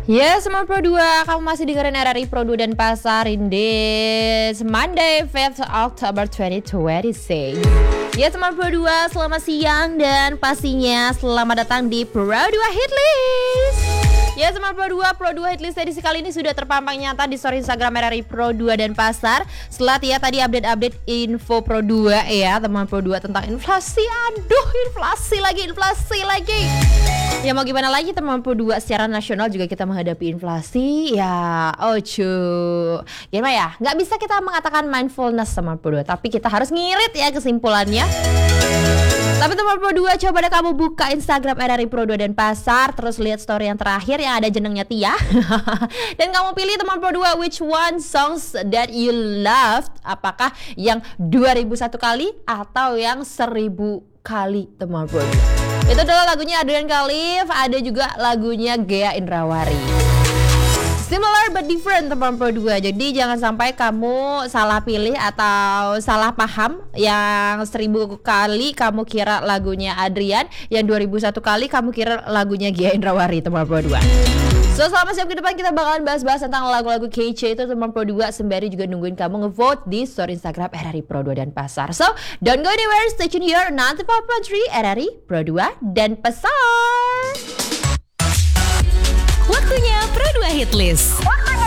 Yes, Smart Pro 2, kamu masih dengerin RRI Pro 2 dan Pasar in this Monday 5th October 2026. Yes, Smart Pro 2, selamat siang dan pastinya selamat datang di Pro 2 Hitlist. Ya, Smart Pro 2 Hitlist edisi kali ini sudah terpampang nyata di story Instagram RRI Pro 2 dan Pasar. Setelah tadi update info Pro 2 ya, teman Pro 2 tentang inflasi. Aduh, inflasi lagi. Ya mau gimana lagi teman Pro 2, secara nasional juga kita menghadapi inflasi. Ya, gimana ya? Nggak bisa kita mengatakan mindfulness teman Pro 2, tapi kita harus ngirit ya kesimpulannya. Tapi teman Pro 2, coba deh kamu buka Instagram RRI Pro 2 dan Pasar, terus lihat story yang terakhir yang ada jenengnya Tia. Dan kamu pilih teman Pro 2, which one songs that you loved? Apakah yang 2001 kali atau yang 1000 kali teman Pro 2? Itu adalah lagunya Adrian Khalif, ada juga lagunya Ghea Indrawari. Similar but different teman Pro 2. Jadi jangan sampai kamu salah pilih atau salah paham. Yang 1000 kali kamu kira lagunya Adrian, yang 2001 kali kamu kira lagunya Ghea Indrawari teman Pro 2. So selama siap ke depan kita bakalan bahas-bahas tentang lagu-lagu kece itu teman Pro 2, sembari juga nungguin kamu ngevote di story Instagram RRI Pro 2 dan Pasar. So don't go anywhere, stay tuned here 94.3 RRI Pro 2 dan Pasar. Waktunya Pro 2 Hitlist.